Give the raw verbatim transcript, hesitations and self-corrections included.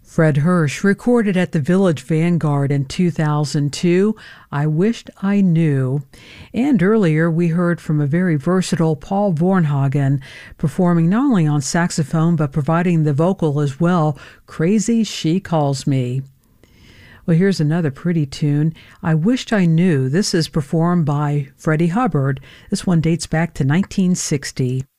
Fred Hirsch recorded at the Village Vanguard in two thousand two, I Wished I Knew. And earlier we heard from a very versatile Paul Vornhagen, performing not only on saxophone but providing the vocal as well, Crazy She Calls Me. Well, here's another pretty tune, I Wished I Knew. This is performed by Freddie Hubbard. This one dates back to nineteen sixty.